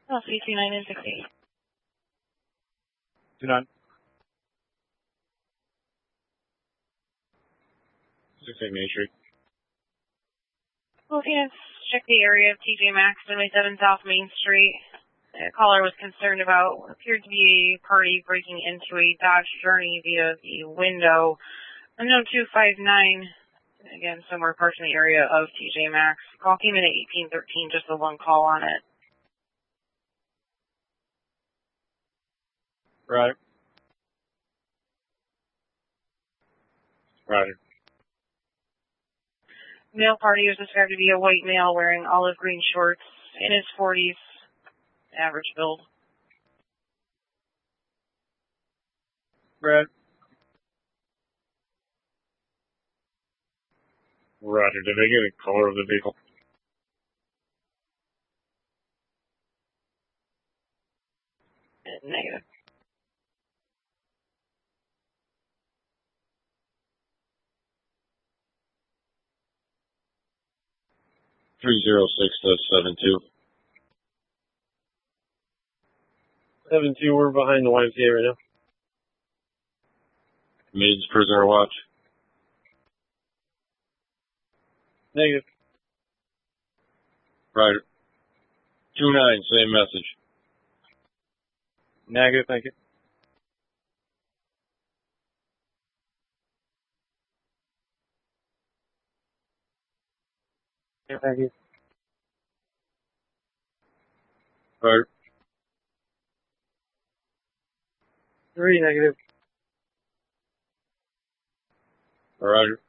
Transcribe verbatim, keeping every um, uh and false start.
I'll see two nine and six eight. Two nine. Six eight Main Street. Well, Phoenix, check the area of T J Maxx, seven South Main Street. The caller was concerned about what appeared to be a party breaking into a Dodge Journey via the window. Unknown two five nine, again, somewhere parked in the area of T J Maxx. Call came in at eighteen thirteen, just the one call on it. Right. Right. Male party was described to be a white male wearing olive green shorts, in his forties, average build. Right. Roger. Did they get a color of the vehicle? Negative. Three zero six to seven two. Seven two. We're behind the Y M C A right now. Maids prisoner watch. Negative. Right. Two nine. Same message. Negative. Thank you. Yeah, thank you. Right. Three negative. Roger.